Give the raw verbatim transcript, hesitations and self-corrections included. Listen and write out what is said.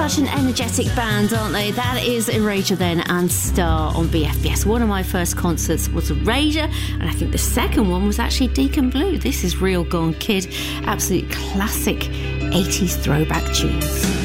Such an energetic band, aren't they? That is Erasure then, and Star on B F B S. One of my first concerts was Erasure, and I think the second one was actually Deacon Blue. This is Real Gone Kid. Absolute classic eighties throwback tunes.